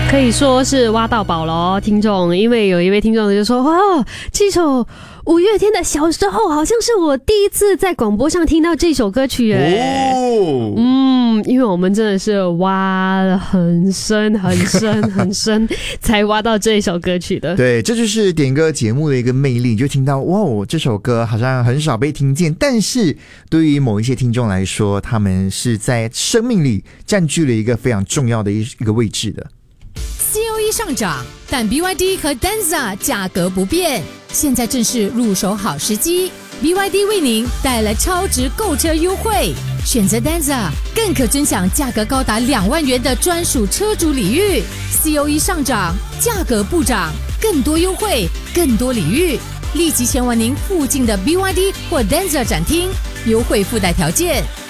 可以说是挖到宝咯，听众，因为有一位听众就说，哇，这首五月天的小时候好像是我第一次在广播上听到这首歌曲耶。因为我们真的是挖了很深很深很深才挖到这一首歌曲的。 对，这就是点歌节目的一个魅力，你就听到哇，这首歌好像很少被听见，但是对于某一些听众来说，他们是在生命里占据了一个非常重要的一个位置的。 COE 上涨，但 BYD 和 Denza 价格不变，现在正是入手好时机。BYD 为您带来超值购车优惠，选择 Denza 更可尊享价格高达2万元的专属车主礼遇。COE 上涨，价格不涨，更多优惠，更多礼遇，立即前往您附近的 BYD 或 Denza 展厅，优惠附带条件。